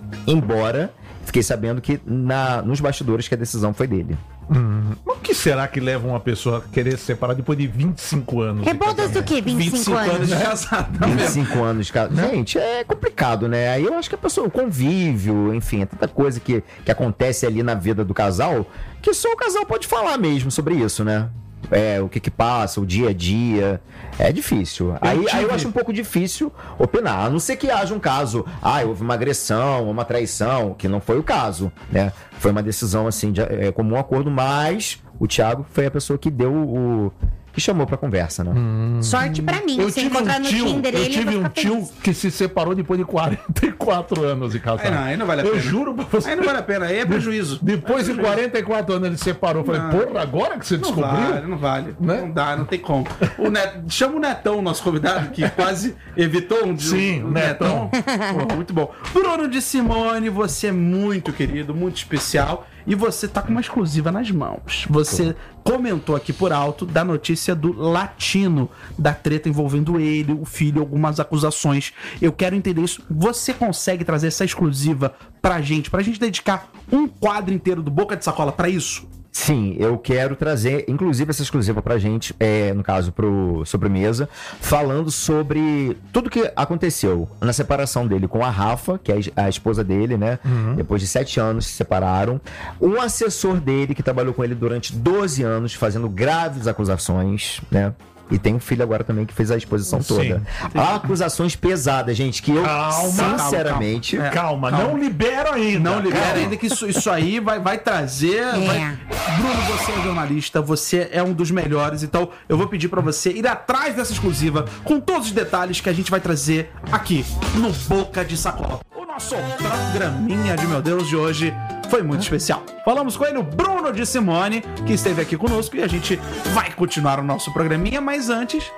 Embora fiquei sabendo que na, nos bastidores que a decisão foi dele. Mas o que será que leva uma pessoa a querer se separar depois de vinte e cinco anos? É de bodas do casamento? quê? vinte e cinco anos? de casado. tá vinte e vendo? cinco anos, cara. Gente, é complicado, né? Aí eu acho que a pessoa, o convívio, enfim, é tanta coisa que, que acontece ali na vida do casal que só o casal pode falar mesmo sobre isso, né? É, o que que passa, o dia a dia. É difícil. Aí eu, aí eu acho um pouco difícil opinar. A não ser que haja um caso, ah, houve uma agressão, uma traição, que não foi o caso, né? Foi uma decisão, assim, de é, comum acordo, mas o Thiago foi a pessoa que deu o... que chamou pra conversa, né? Sorte pra mim. Eu Se tive encontrar um no tio, Tinder eu ele, tive eu um vou ficar tio feliz. que se separou depois de quarenta e quatro anos de casado. Aí não, aí não vale a Eu pena. juro pra você. Aí não vale a pena, aí é prejuízo. Depois É de prejuízo. quarenta e quatro anos ele separou. Eu falei, Não. porra, agora que você Não descobriu? vale, não vale. Né? Não dá, não tem como. O Net... Chama o Netão, nosso convidado, que quase evitou um Sim, um o Netão. Pô, muito bom. Bruno de Simone, você é muito querido, muito especial. E você tá com uma exclusiva nas mãos. Você comentou aqui por alto da notícia do Latino, da treta envolvendo ele, o filho, algumas acusações. Eu quero entender isso. Você consegue trazer essa exclusiva pra gente, pra gente dedicar um quadro inteiro do Boca de Sacola pra isso? Sim, eu quero trazer, inclusive, essa exclusiva pra gente, é, no caso, pro Sobremesa, falando sobre tudo que aconteceu na separação dele com a Rafa, que é a esposa dele, né? Depois de sete anos se separaram. Um assessor dele, que trabalhou com ele durante doze anos, fazendo graves acusações, né? E tem um filho agora também que fez a exposição Sim. toda. Há acusações pesadas, gente, que eu, Calma, sinceramente... calma, Calma, calma. não libera ainda. Não libera Calma. ainda que isso, isso aí vai, vai trazer. vai- Bruno, você é jornalista, você é um dos melhores, então eu vou pedir pra você ir atrás dessa exclusiva com todos os detalhes que a gente vai trazer aqui no Boca de Sacola. O nosso programinha de meu Deus de hoje foi muito especial. Falamos com ele, o Bruno de Simone, que esteve aqui conosco, e a gente vai continuar o nosso programinha, mas antes,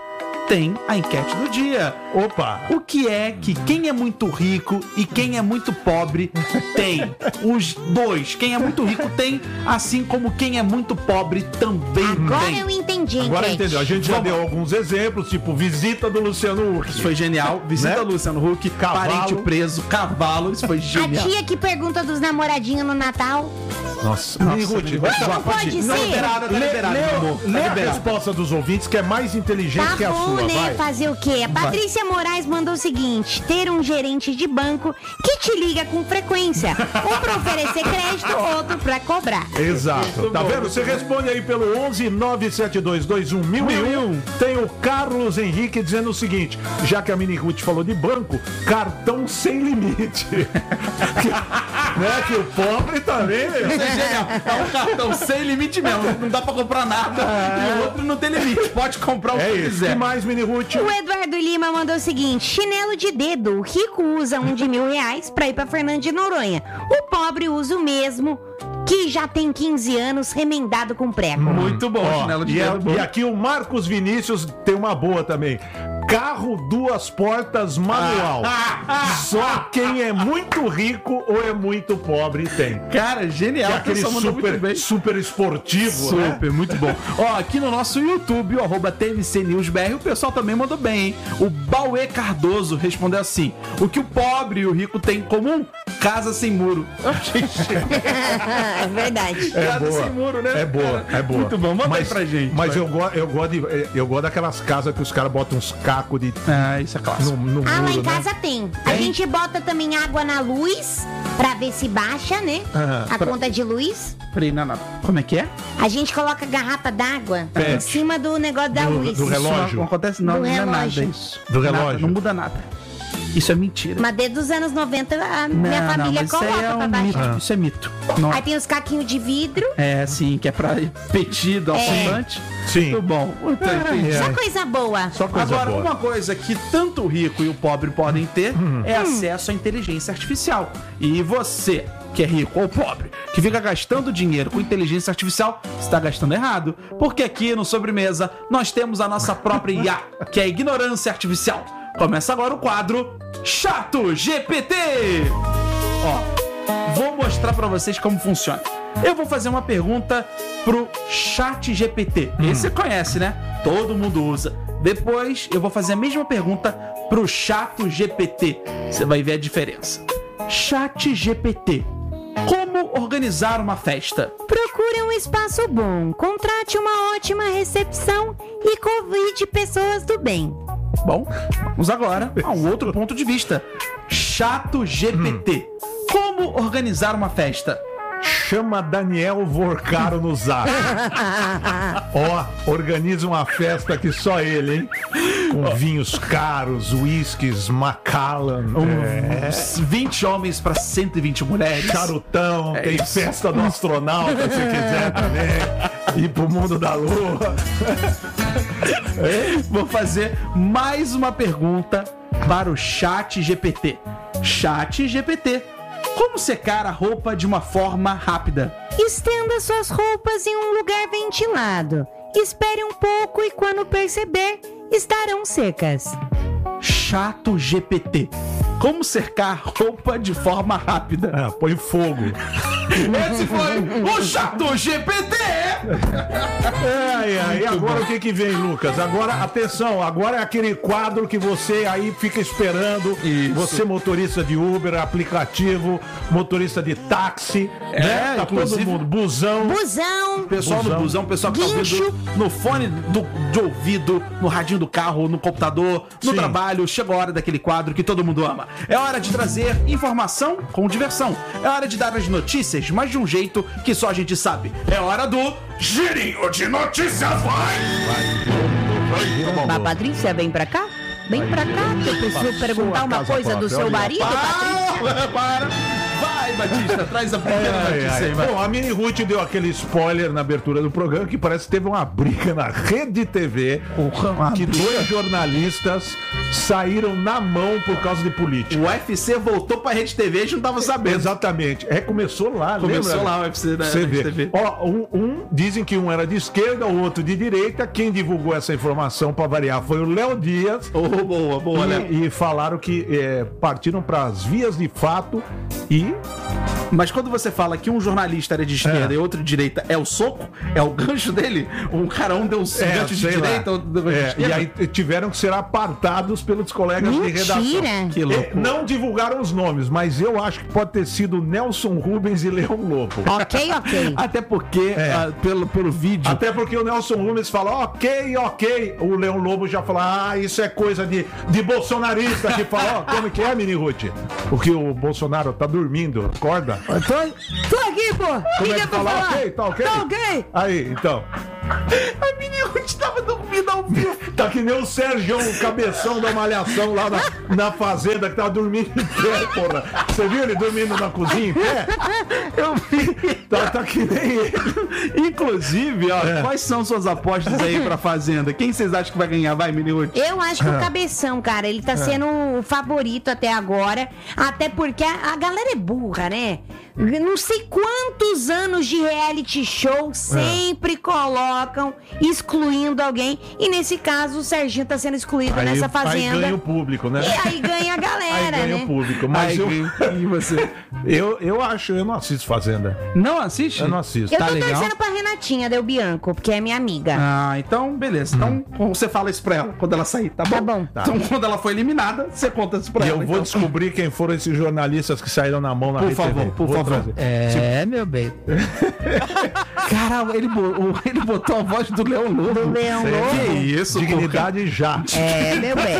tem a enquete do dia. Opa! O que é que quem é muito rico e quem é muito pobre tem? Os dois. Quem é muito rico tem, assim como quem é muito pobre também Agora tem. eu entendi, Agora enquete. entendeu? A gente já Vamos deu alguns exemplos, tipo visita do Luciano Huck. Isso foi genial. Visita Né? Luciano Huck, Cavalo. parente preso, cavalo. Isso foi A genial. tia que pergunta dos namoradinhos no Natal. Nossa, Nossa, Ruth, Ruth, vai não lá. pode Não, ser. liberada, tá Lê, liberada, lê- meu amor. Tá lê a liberada. resposta dos ouvintes, que é mais inteligente Tá que a bom, sua, né? vai. Fazer o quê? A Patrícia Moraes mandou o seguinte: ter um gerente de banco que te liga com frequência. Um pra oferecer crédito, outro pra cobrar. Exato. Tá bom, vendo? Você responde aí pelo onze nove sete dois dois um mil e um. Tem o Carlos Henrique dizendo o seguinte: já que a Mini Ruth falou de banco, cartão sem limite. Né? Que o pobre também. Isso é genial. É um cartão sem limite mesmo. Não dá pra comprar nada. E o outro não tem limite. Pode comprar o É que isso. quiser. E mais, Mini Ruth? O Eduardo Lima mandou o seguinte: chinelo de dedo. O rico usa um de mil reais pra ir pra Fernando de Noronha. O pobre usa o mesmo, que já tem quinze anos, remendado com prego. Muito bom, Ó, chinelo de e, é- dedo. e aqui o Marcos Vinícius tem uma boa também. Carro duas portas manual. Só quem é muito rico ou é muito pobre tem. Cara, genial. É a aquele pessoa mandou muito super, bem. super esportivo, né? Super, muito bom. Ó, aqui no nosso YouTube, o arroba T M C News B R, o pessoal também mandou bem, hein? O Bauê Cardoso respondeu assim: o que o pobre e o rico têm em comum? Casa sem muro. É verdade. É Casa boa. sem muro, né? É boa, é boa. Muito bom, manda mas, aí pra gente. Mas vai. eu, go, eu, gosto de, eu gosto daquelas casas que os caras botam uns cacos de, Ah, isso é clássico. no, no Ah, lá muro, em casa né? tem. A gente bota também água na luz pra ver se baixa, né? Ah, a conta de luz. Peraí, não, não. Como é que é? A gente coloca garrafa d'água Pet. em cima do negócio da Do- luz. do relógio. Isso não acontece, não, Do não é nada relógio. isso. Do Nada, relógio. não muda nada. Isso é mentira. Mas desde os anos noventa a minha Não, família mas isso aí coloca é pra um baixar. mito. Isso é mito. Não Aí tem os caquinhos de vidro. é sim, que é pra petido, alfabante. Sim. Muito bom. Muito entendi. É. Só coisa boa. Só coisa Agora, boa. uma coisa que tanto o rico e o pobre podem ter é acesso à inteligência artificial. E você, que é rico ou pobre, que fica gastando dinheiro com inteligência artificial, está gastando errado. Porque aqui no Sobremesa nós temos a nossa própria I A, que é a ignorância artificial. Começa agora o quadro Chato G P T. Ó, vou mostrar pra vocês como funciona. Eu vou fazer uma pergunta pro Chat G P T. Esse você conhece, né? Todo mundo usa. Depois eu vou fazer a mesma pergunta pro Chato G P T. Você vai ver a diferença. Chat G P T. Como organizar uma festa? Procure um espaço bom, contrate uma ótima recepção e convide pessoas do bem. Bom, vamos agora a um outro ponto de vista. Chato G P T. Como organizar uma festa? Chama Daniel Vorcaro no zap. Ó, organiza uma festa que só ele, hein? Com vinhos caros, whiskies, Macallan, é, Uns vinte homens para cento e vinte mulheres. charutão, É tem isso. festa do astronauta se quiser também. Ir pro mundo da lua. Vou fazer mais uma pergunta para o Chat G P T. Chat G P T. Como secar a roupa de uma forma rápida? Estenda suas roupas em um lugar ventilado. Espere um pouco e quando perceber, estarão secas. Chato G P T. Como secar roupa de forma rápida? Ah, põe fogo. Esse foi o Chato G P T! Ai, ai, e agora o que que vem, Lucas? Agora, atenção, agora é aquele quadro que você aí fica esperando. Isso. Você, motorista de Uber, aplicativo, motorista de táxi, É, né? Tá inclusive- todo mundo, busão. Busão. Pessoal Busão. no busão, pessoal que tá Guincho. ouvindo no fone do, de ouvido, no radinho do carro, no computador, no Sim. trabalho, chegou a hora daquele quadro que todo mundo ama. É hora de trazer informação com diversão. É hora de dar as notícias, mas de um jeito que só a gente sabe. É hora do Girinho de Notícias, vai! Mas, Patrícia, vem pra cá? Vem pra cá, que eu preciso perguntar uma casa coisa do própria, seu olha. marido, Patrícia. Para, para! Vai! Vai, Batista, traz a primeira Ai, notícia ai. aí, vai. Bom, a Mini Ruth deu aquele spoiler na abertura do programa que parece que teve uma briga na Rede T V Porra, que dois jornalistas saíram na mão por causa de política. O U F C voltou pra Rede T V e a gente não tava sabendo. Exatamente. É, começou lá, Começou lembra? lá o U F C da Você Rede vê. T V. Ó, um, um, dizem que um era de esquerda, o outro de direita. Quem divulgou essa informação, pra variar, foi o Léo Dias. Oh, boa, boa, né? E, e falaram que é, partiram para as vias de fato e Mas quando você fala que um jornalista era de esquerda É. e outro de direita, é o soco? É o gancho dele? Um cara um deu um É, gancho de sei lá. direita, outro deu gancho de É, esquerda? e aí tiveram que ser apartados pelos colegas de redação. Mentira! Que É, louco. não divulgaram os nomes, mas eu acho que pode ter sido Nelson Rubens e Leão Lobo. Ok, ok. Até porque, É. ah, pelo, pelo vídeo... Até porque o Nelson Rubens fala, ok, ok. O Leão Lobo já fala, ah, isso é coisa de, de bolsonarista que fala, ó, como que é, Mini Ruth? Porque o Bolsonaro tá dormindo, acorda. Eu tô, tô aqui, pô. O Como que é que que é pra fala? falar? Ok, tá ok? Tá ok. Aí, então. A Mini Ruth tava dormindo ao vivo. Tá que nem o Sérgio, o cabeção da malhação lá na, na fazenda, que tava dormindo em pé, porra. Você viu ele dormindo na cozinha em pé? Eu vi. Tá, tá que nem ele. Inclusive, ó, É. quais são suas apostas aí pra Fazenda? Quem vocês acham que vai ganhar? Vai, Mini Ruth. Eu acho que Ah. o Cabeção, cara, ele tá sendo o favorito até agora. Até porque a, a galera é burra, né? Não sei quantos anos de reality show sempre colocam excluindo alguém. E nesse caso, o Serginho tá sendo excluído Aí, nessa aí fazenda. ganha o público, né? E aí ganha a Aí galera, ganha né? o público. Mas Ai, eu, e você? eu, eu acho, eu não assisto Fazenda. Não assiste? Eu não assisto. Eu Tá tô legal? torcendo pra Renatinha Del Bianco, porque é minha amiga. Ah, então, beleza. Então, você fala isso pra ela quando ela sair, tá bom? Tá bom. Tá. Então, quando ela for eliminada, você conta isso pra E ela. eu vou então. descobrir quem foram esses jornalistas que saíram na mão na Por Rede favor, T V. por Vou favor. trazer. É, meu bem. Caralho, ele, bo- ele botou a voz do Leão Lobo. Do Leão Sei. Lobo. Que isso, Dignidade já. É, meu bem.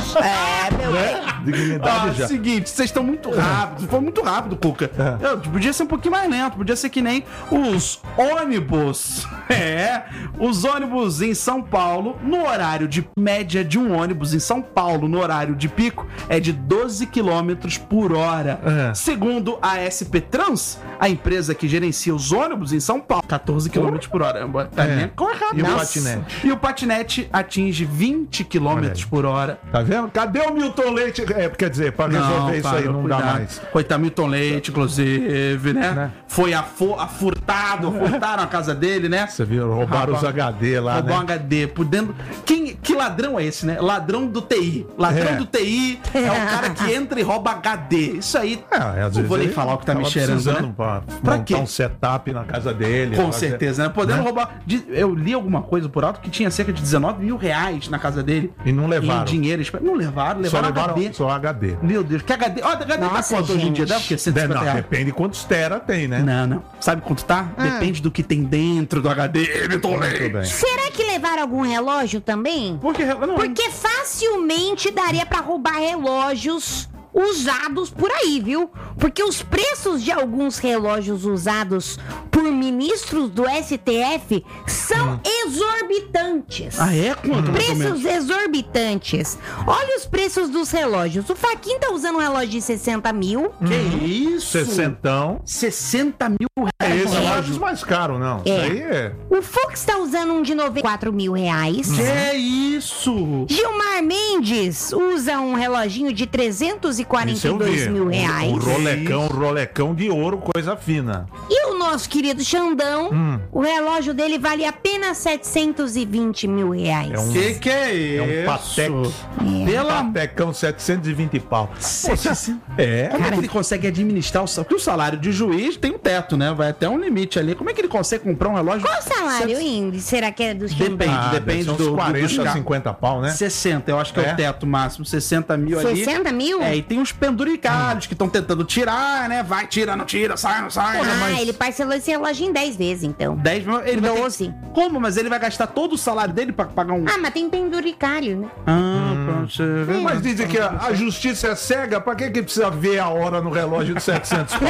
É, meu bem. Dignidade Ah, já. seguinte, vocês estão muito rápidos. Foi muito rápido, Cuca. É. Eu, podia ser um pouquinho mais lento. Podia ser que nem os ônibus. É, os ônibus em São Paulo, no horário de média de um ônibus em São Paulo, no horário de pico, é de doze quilômetros por hora. É. Segundo a S P Trans, a empresa que gerencia os ônibus em São Paulo, catorze quilômetros por hora. Tá É. vendo? Correto. E o Nossa. patinete? E o patinete atinge vinte quilômetros por hora. Tá vendo? Cadê o Milton Leite? É, quer dizer, pra resolver isso aí para, não cuidado. dá mais. Coitado Milton Leite, inclusive, né? Né? Foi afu- afurtado, furtaram a casa dele, né? Você viu? Roubaram Rapaz, os H D lá, Roubou um né? H D por dentro. Quem, que ladrão é esse, né? Ladrão do T I. Ladrão É. do T I é o cara que entra e rouba H D. Isso aí. É, às não vezes vou nem ele falar o que tá me tava cheirando, precisando né? pra, Pra montar quê? um setup na casa dele. Com fazer- certeza, né? Podendo né? roubar. de- Eu li alguma coisa por alto que tinha cerca de dezenove mil reais na casa dele. E não levaram. Em dinheiro. Não levaram, Só levaram, levaram H D. só H D. Meu Deus, que H D. Ó, H D Nossa, tá quanto hoje em dia? gente. Deve porque cento e De- cinquenta não, reais. depende quantos tera tem, né? Não, não. Sabe quanto tá? Depende do que tem dentro do H D, Milton Muito Leite. bem. Será que levaram algum relógio também? Por que? Não, Porque facilmente daria pra roubar relógios usados por aí, viu? Porque os preços de alguns relógios usados por ministros do S T F são exorbitantes. Ah, é? Quanto? mais ou menos? Preços exorbitantes. Olha os preços dos relógios. O Faquin tá usando um relógio de sessenta mil. Que isso? Sessentão. sessenta mil É reais. esse relógio. relógio mais caro, não. Isso É. aí é. O Fux tá usando um de noventa e quatro mil reais. Que isso? Gilmar Mendes usa um reloginho de trezentos e quarenta Isso e eu dois vi. mil Um- reais. Um rolecão, um rolecão de ouro, coisa fina. E o nosso querido Xandão, Hum. o relógio dele vale apenas setecentos e vinte mil reais. É um, Que que é isso? é um Patek. Pela... Patecão, setecentos e vinte pau. setecentos. É. Como é que ele consegue administrar o salário? Porque o salário de juiz tem um teto, né? Vai até um limite ali. Como é que ele consegue comprar um relógio? Qual o salário, Indy? Será que é do Xandão? Depende, Ah, depende deve ser uns do, do, quarenta, dos ca- cinquenta pau, né? sessenta, eu acho que é, É? o teto máximo. sessenta mil ali. sessenta mil? É, e tem uns penduricalhos que estão tentando tirar, né? Vai, tira, não tira, sai, não sai. Ah, né? Mas ele parcelou esse relógio em dez vezes, então. dez mil, ele vai ter- doze. Como? Mas ele vai gastar todo o salário dele pra pagar um... Ah, mas tem penduricário, né? Ah, pronto, você vê. Mas dizem que a, a justiça é cega, pra que que precisa ver a hora no relógio de setecentos pau?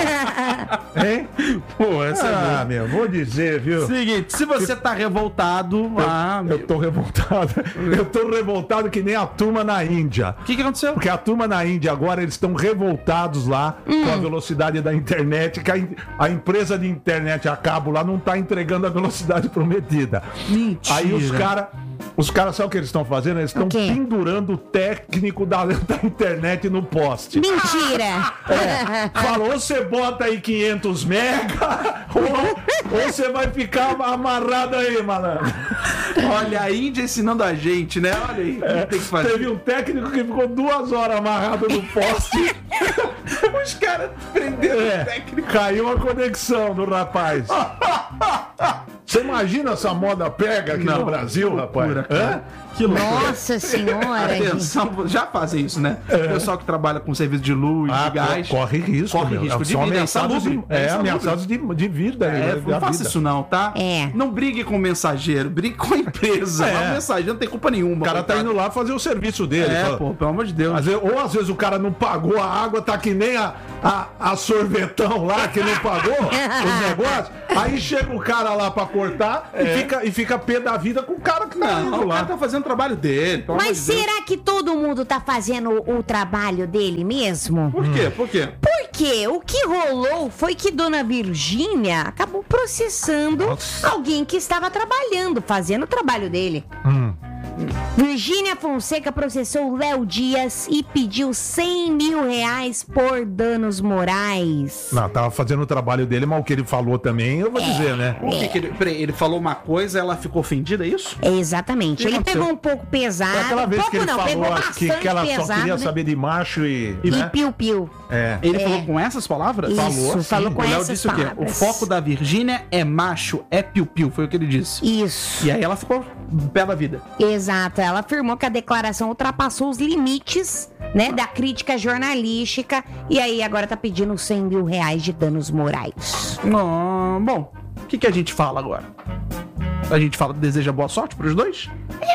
Hein? Pô, essa Ah, é meu, vou dizer, viu? boa. Seguinte, se você tá revoltado... ah, meu... Eu tô revoltado. Eu tô revoltado que nem a turma na Índia. O que que aconteceu? Porque a turma na Índia agora, eles estão revoltados lá, com a velocidade da internet, que a, in- a empresa de internet a cabo lá não tá entregando a velocidade prometida. Mentira. Aí os caras, os caras, sabe o que eles estão fazendo? Eles estão O quê? pendurando o técnico da, da internet no poste. Mentira! É, fala, ou você bota aí quinhentos mega, ou, ou você vai ficar amarrado aí, malandro. Olha, a Índia ensinando a gente, né? Olha aí, o que tem que fazer. Teve um técnico que ficou duas horas amarrado no poste. Os caras prenderam É, o técnico. caiu a conexão do rapaz. Você imagina essa moda pega aqui Não, no Brasil, loucura, rapaz? cara. Hã? Que loucura. Nossa senhora, gente. Atenção, já fazem isso, né? O pessoal que trabalha com serviço de luz, Ah, de gás. corre risco, Corre meu. risco de São vida, é ameaçados de, insalubre, é é, insalubre. ameaçados de, de vida. É, né, não da faça vida. isso não, tá? É. Não brigue com o mensageiro, brigue com a empresa. É. O mensageiro não tem culpa nenhuma. O cara tá coitado. indo lá fazer o serviço dele. É, fala- pô, pelo amor de Deus. Às vezes- ou às vezes o cara não pagou a água, tá que nem a, a, a sorvetão lá que não pagou os negócios. Aí chega o cara lá pra cortar e, fica, e fica pé da vida com o cara que tá Não, indo o lá. cara tá fazendo o trabalho dele. pelo amor Mas de Deus. será que todo mundo tá fazendo o, o trabalho dele mesmo? Por quê? Por quê? Porque o que rolou foi que Dona Virgínia acabou processando Nossa. alguém que estava trabalhando, fazendo o trabalho dele. Virgínia Fonseca processou Léo Dias e pediu cem mil reais por danos morais. Não, tava fazendo o trabalho dele, mas o que ele falou também, eu vou dizer, né? Por que que ele, peraí, ele falou uma coisa, ela ficou ofendida, é isso? Exatamente. que Ele aconteceu? pegou um pouco pesado. Foi aquela vez pouco que ele não, pegou falou que, bastante que ela pesado, só queria né? saber de macho e. E né? piu-piu. É. Ele É. falou com essas palavras? Isso, Falou, falou com o Léo essas disse o quê? O palavras. foco da Virgínia é macho, é piu-piu, foi o que ele disse. Isso. E aí ela ficou pé da vida. Exato, ela afirmou que a declaração ultrapassou os limites, né, da crítica jornalística e aí agora tá pedindo cem mil reais de danos morais. Não, bom, o que, que a gente fala agora? A gente fala, deseja boa sorte pros dois?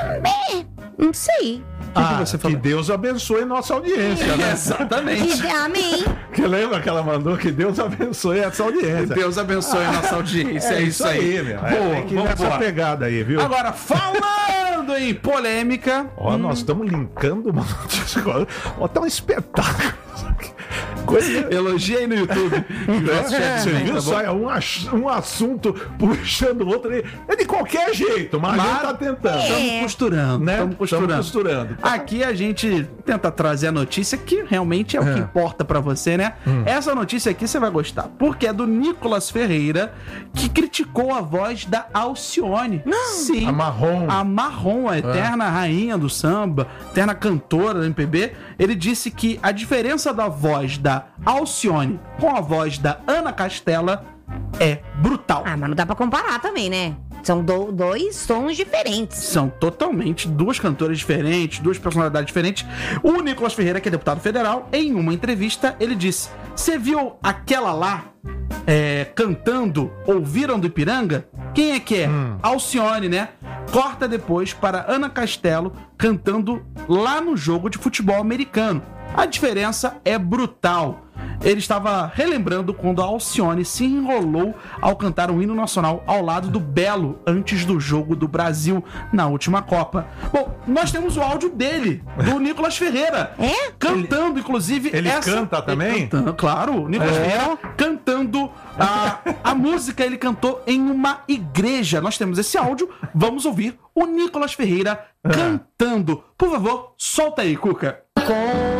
Não sei. que Ah, você que falou? Deus abençoe nossa audiência, né? Exatamente. Que- Amém. Que lembra que ela mandou que Deus abençoe essa audiência. Deus abençoe a nossa audiência, é, isso aí. meu. Boa, É, tem que ir vamos nessa embora. pegada aí, viu? Agora, falando em polêmica, Ó, nós estamos linkando uma notícia agora. Ó, tá um espetáculo. isso aqui. Coisa... elogia aí no YouTube. Nosso chat Você também, viu? tá bom? Sai um, ach- um assunto puxando o outro ali. É de qualquer jeito, mas, a Mas- gente tá tentando. É. Estamos costurando, Né? estamos costurando. Tamo costurando. Aqui a gente tenta trazer a notícia que realmente é, o que importa pra você, né? Hum. Essa notícia aqui você vai gostar, porque é do Nicolas Ferreira, que criticou a voz da Alcione. Sim. A Marrom. A Marrom, a eterna rainha do samba, eterna cantora do M P B. Ele disse que a diferença da voz da Alcione com a voz da Ana Castela é brutal. Ah, mas não dá pra comparar também, né? São do- dois tons diferentes. São totalmente duas cantoras diferentes, duas personalidades diferentes. O Nicolas Ferreira, que é deputado federal, em uma entrevista, ele disse: "Você viu aquela lá é, cantando Ouviram do Ipiranga? Quem é que é? Alcione, né? Corta depois para Ana Castelo cantando lá no jogo de futebol americano. A diferença é brutal." Ele estava relembrando quando a Alcione se enrolou ao cantar o hino nacional ao lado do Belo antes do jogo do Brasil na última Copa. Bom, nós temos o áudio dele, do Nicolas Ferreira. É? Cantando, inclusive. ele canta também? Cantando, claro, o Nicolas É. Ferreira cantando a, a música. Ele cantou em uma igreja. Nós temos esse áudio. Vamos ouvir o Nicolas Ferreira cantando. Por favor, solta aí, Cuca. Com